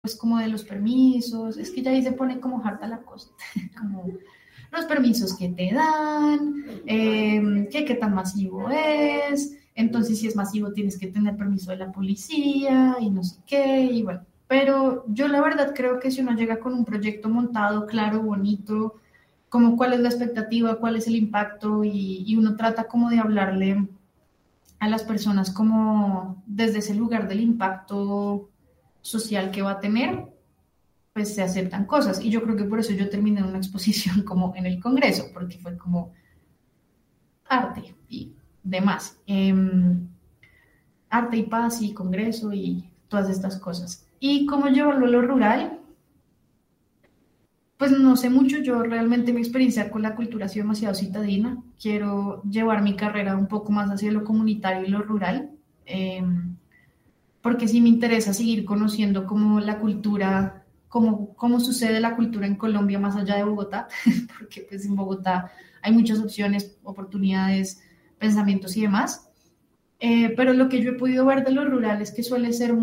pues como de los permisos, es que ya ahí se pone como harta la cosa, como los permisos que te dan, que qué tan masivo es, entonces si es masivo tienes que tener permiso de la policía y no sé qué, y bueno, pero yo la verdad creo que si uno llega con un proyecto montado, claro, bonito, como cuál es la expectativa, cuál es el impacto y uno trata como de hablarle a las personas como desde ese lugar del impacto social que va a tener, pues se aceptan cosas. Y yo creo que por eso yo terminé en una exposición como en el Congreso, porque fue como arte y demás. Arte y paz y Congreso y todas estas cosas. Y cómo llevarlo a lo rural, pues no sé mucho. Yo realmente mi experiencia con la cultura ha sido demasiado citadina. Quiero llevar mi carrera un poco más hacia lo comunitario y lo rural. Eh, Porque sí me interesa seguir conociendo cómo la cultura, cómo sucede la cultura en Colombia más allá de Bogotá, porque pues en Bogotá hay muchas opciones, oportunidades, pensamientos y demás. Pero lo que yo he podido ver de lo rural es que suele ser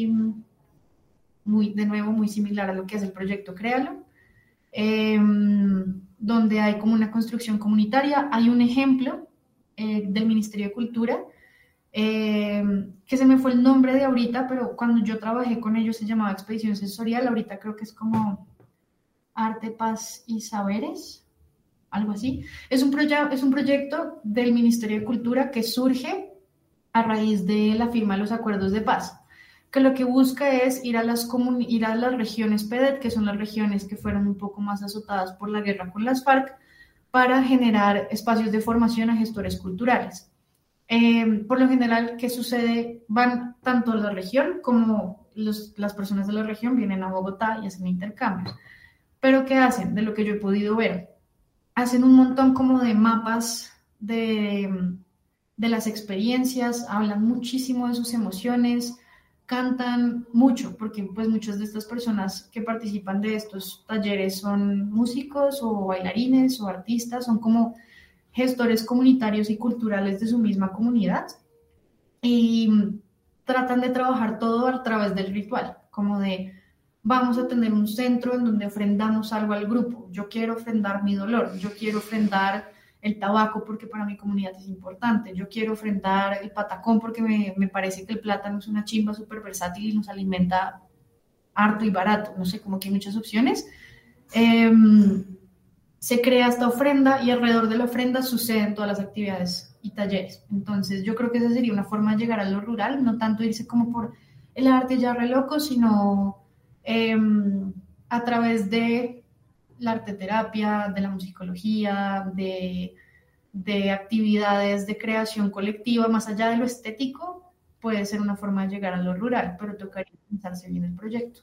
de nuevo, muy similar a lo que es el proyecto Créalo, eh, donde hay como una construcción comunitaria. Hay un ejemplo del Ministerio de Cultura que se me fue el nombre de ahorita, pero cuando yo trabajé con ellos se llamaba Expedición Sensorial, ahorita creo que es como Arte, Paz y Saberes, algo así. Es un proyecto del Ministerio de Cultura que surge a raíz de la firma de los acuerdos de paz, que lo que busca es ir a las regiones PEDET, que son las regiones que fueron un poco más azotadas por la guerra con las FARC, para generar espacios de formación a gestores culturales. Por lo general, ¿qué sucede? Van tanto a la región como las personas de la región vienen a Bogotá y hacen intercambios. Pero ¿qué hacen? De lo que yo he podido ver, hacen un montón como de mapas de las experiencias, hablan muchísimo de sus emociones, cantan mucho, porque pues muchas de estas personas que participan de estos talleres son músicos o bailarines o artistas, son como gestores comunitarios y culturales de su misma comunidad y tratan de trabajar todo a través del ritual, como de vamos a tener un centro en donde ofrendamos algo al grupo. Yo quiero ofrendar mi dolor, yo quiero ofrendar el tabaco porque para mi comunidad es importante, yo quiero ofrendar el patacón porque me parece que el plátano es una chimba súper versátil y nos alimenta harto y barato, no sé, como que hay muchas opciones. Eh, Se crea esta ofrenda y alrededor de la ofrenda suceden todas las actividades y talleres. Entonces yo creo que esa sería una forma de llegar a lo rural, no tanto irse como por el arte ya re loco, sino eh, a través de la arteterapia, de la musicología, de actividades de creación colectiva, más allá de lo estético, puede ser una forma de llegar a lo rural, pero tocaría pensarse bien el proyecto.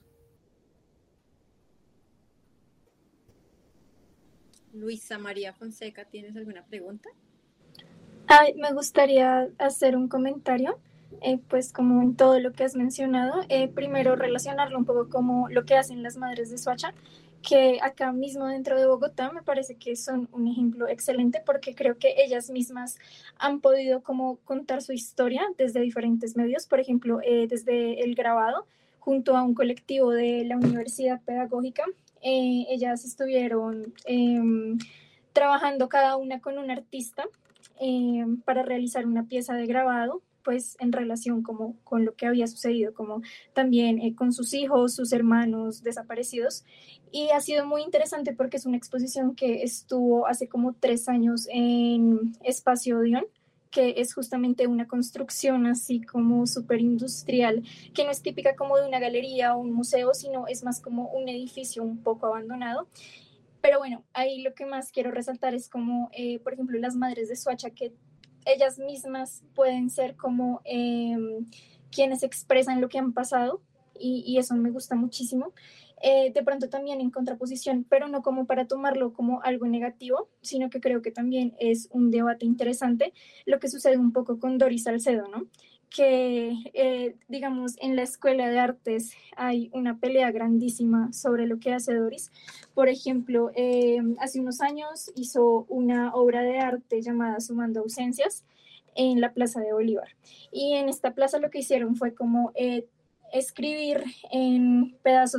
Luisa María Fonseca, ¿tienes alguna pregunta? Ay, me gustaría hacer un comentario, pues como en todo lo que has mencionado, primero relacionarlo un poco como lo que hacen las madres de Soacha, que acá mismo dentro de Bogotá me parece que son un ejemplo excelente porque creo que ellas mismas han podido como contar su historia desde diferentes medios, por ejemplo, desde el grabado junto a un colectivo de la Universidad Pedagógica. Ellas estuvieron trabajando cada una con un artista para realizar una pieza de grabado, pues en relación como con lo que había sucedido, como también con sus hijos, sus hermanos desaparecidos. Y ha sido muy interesante porque es una exposición que estuvo hace como 3 años en Espacio Odeón, que es justamente una construcción así como súper industrial, que no es típica como de una galería o un museo, sino es más como un edificio un poco abandonado. Pero bueno, ahí lo que más quiero resaltar es como, por ejemplo, las madres de Soacha, que ellas mismas pueden ser como quienes expresan lo que han pasado y eso me gusta muchísimo. De pronto también en contraposición, pero no como para tomarlo como algo negativo, sino que creo que también es un debate interesante lo que sucede un poco con Doris Salcedo, ¿no? Que, digamos, en la Escuela de Artes hay una pelea grandísima sobre lo que hace Doris. Por ejemplo, hace unos años hizo una obra de arte llamada Sumando Ausencias en la Plaza de Bolívar. Y en esta plaza lo que hicieron fue como escribir en pedazos